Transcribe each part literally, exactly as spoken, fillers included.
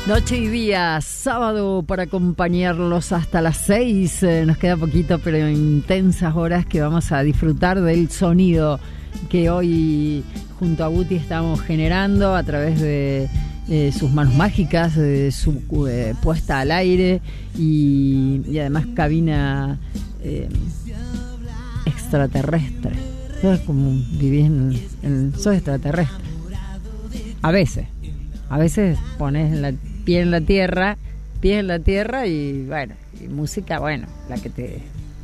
Noche y día, sábado para acompañarlos hasta las seis. Eh, nos queda poquito, pero intensas horas que vamos a disfrutar del sonido que hoy junto a Guti estamos generando a través de eh, sus manos mágicas, de su eh, puesta al aire y, y además cabina eh, extraterrestre. Es como vivís en, en, sos extraterrestre. A veces, a veces pones la pie en la tierra, pie en la tierra y bueno, y música, bueno, la que te...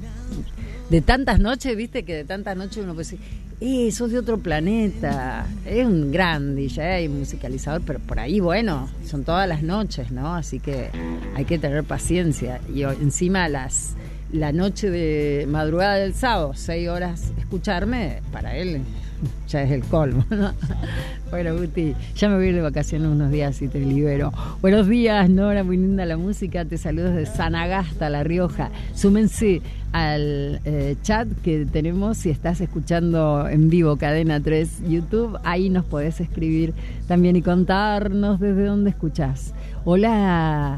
De tantas noches, viste que de tantas noches uno puede decir, eh, sos de otro planeta, es un gran D J y musicalizador, pero por ahí, bueno, son todas las noches, ¿no? Así que hay que tener paciencia. Y encima las la noche de madrugada del sábado, seis horas escucharme, para él ya es el colmo, ¿no? Bueno, Guti, ya me voy a ir de vacaciones unos días y te libero. Buenos días, Nora, muy linda la música. Te saludo desde Sanagasta, La Rioja. Súmense al eh, chat que tenemos si estás escuchando en vivo Cadena tres YouTube. Ahí nos podés escribir también y contarnos desde dónde escuchás. Hola.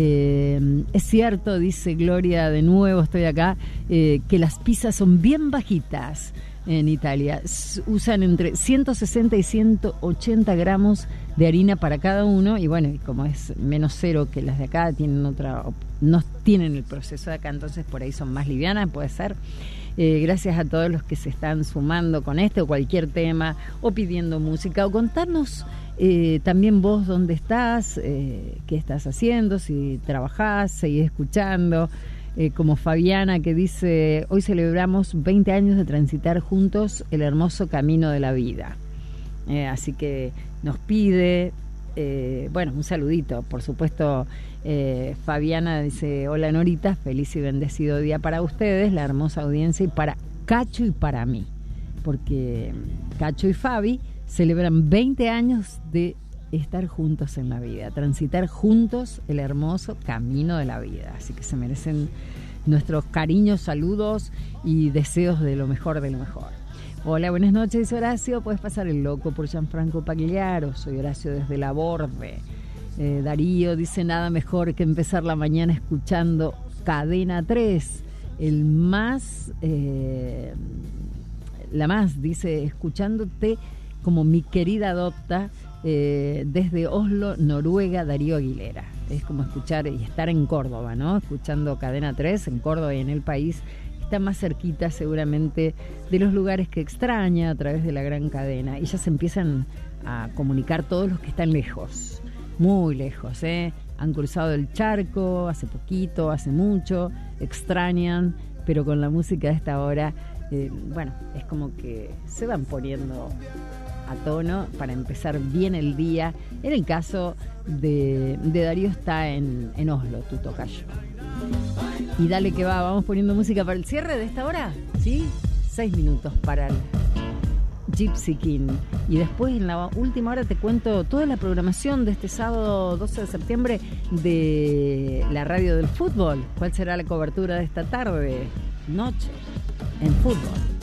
Eh, es cierto, dice Gloria, de nuevo estoy acá, eh, que las pizzas son bien bajitas en Italia. S- usan entre ciento sesenta y ciento ochenta gramos de harina para cada uno y bueno, y como es menos cero que las de acá, tienen otra, no tienen el proceso de acá, entonces por ahí son más livianas, puede ser. Eh, gracias a todos los que se están sumando con este o cualquier tema o pidiendo música o contarnos eh, también vos dónde estás, eh, qué estás haciendo, si trabajás, seguís escuchando, eh, como Fabiana que dice, hoy celebramos veinte años de transitar juntos el hermoso camino de la vida, eh, así que nos pide eh, bueno, un saludito, por supuesto. Eh, Fabiana dice, hola Norita, feliz y bendecido día para ustedes, la hermosa audiencia y para Cacho y para mí, porque Cacho y Fabi celebran veinte años de estar juntos en la vida, transitar juntos el hermoso camino de la vida, así que se merecen nuestros cariños, saludos y deseos de lo mejor de lo mejor. Hola, buenas noches, dice Horacio, puedes pasar el loco por Gianfranco Pagliaro, soy Horacio desde La Borde. Eh, Darío dice, nada mejor que empezar la mañana escuchando Cadena tres, el más, eh, la más, dice, escuchándote como mi querida adopta, eh, desde Oslo, Noruega, Darío Aguilera. Es como escuchar y estar en Córdoba, ¿no? Escuchando Cadena tres en Córdoba y en el país. Está más cerquita seguramente de los lugares que extraña a través de la gran cadena. Y ya se empiezan a comunicar todos los que están lejos. Muy lejos, ¿eh? Han cruzado el charco hace poquito, hace mucho, extrañan, pero con la música de esta hora, eh, bueno, es como que se van poniendo a tono para empezar bien el día. En el caso de, de Darío está en, en Oslo, tu tocayo. Y dale que va, vamos poniendo música para el cierre de esta hora, ¿sí? Seis minutos para el Gypsy King. Y después en la última hora te cuento toda la programación de este sábado doce de septiembre de la radio del fútbol. ¿Cuál será la cobertura de esta tarde, noche, en fútbol?